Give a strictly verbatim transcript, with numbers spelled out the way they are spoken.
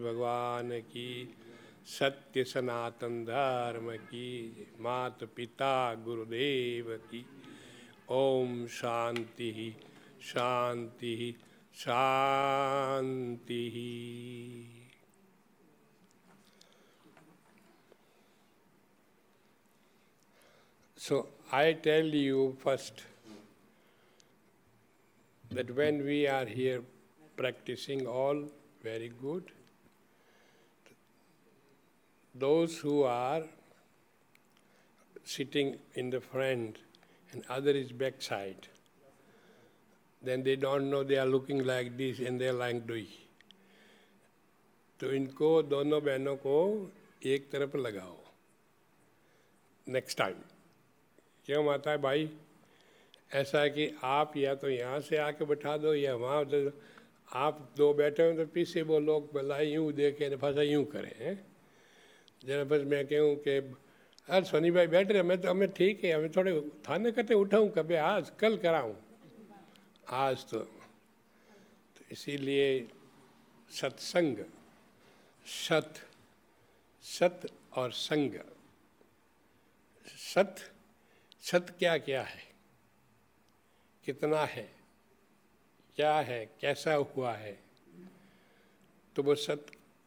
भगवान की, सत्य सनातन धर्म की, मात पिता गुरुदेव की। ओम शांति शांति शांति। So I tell you first that when we are here practicing all very good, those who are sitting in the front and other is backside, then they don't know they are looking like this and they are like doing. तो इनको दोनों बहनों को एक तरफ लगाओ next time. क्यों माता है भाई? ऐसा है कि आप या तो यहाँ से आके बैठा दो या वहाँ दे दो। आप दो बैठे हो तो पीछे वो लोग भला यूँ देखें फंसा यूँ करें हैं। जरा बस मैं कहूँ कि अरे सोनी भाई बैठ रहे, मैं तो हमें ठीक है, हमें थोड़े थाने कटे उठाऊँ कभी आज कल कराऊँ आज तो, तो इसीलिए सत्संग, सत सत और संग। सत सत क्या क्या है, कितना है, क्या है, कैसा हुआ है, तो वो सत